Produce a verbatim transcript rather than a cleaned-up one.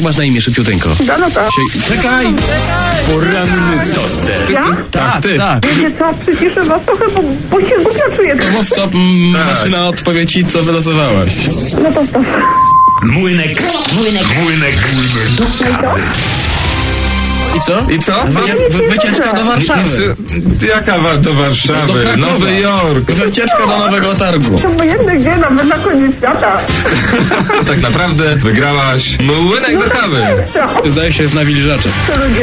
masz na imię, szybciuteńko? Dorota. Sie... Czekaj! Poranny toster. Ja? Tak, ty. Tak. Wiecie co, przyciszę was trochę, bo, bo się głupio czuję. To mów stop, m, maszyna odpowie ci, co wylosowałaś. No to stop. Młynek, młynek, młynek, młynek. I co? I co? Wy, wy, wycieczka do Warszawy. Jaka wa- do Warszawy? Do Krakowa. Nowy Jork. Wycieczka do Nowego Targu. To obojętne gdzie, nawet na koniec świata. Tak naprawdę wygrałaś młynek do kawy. Co? Zdaje się, jest nawilżacze. Co ludzie?